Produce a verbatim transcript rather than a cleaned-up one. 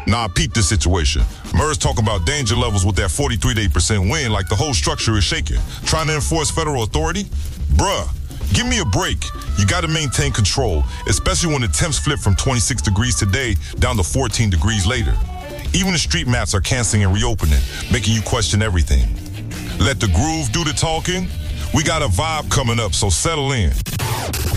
Nah, peep this situation. Murs talking about danger levels with that forty-three to eight percent wind like the whole structure is shaking. Trying to enforce federal authority? Bruh, give me a break. You gotta maintain control, especially when the temps flip from twenty-six degrees today down to fourteen degrees later. Even the street maps are canceling and reopening, making you question everything. Let the groove do the talking. We got a vibe coming up, so settle in.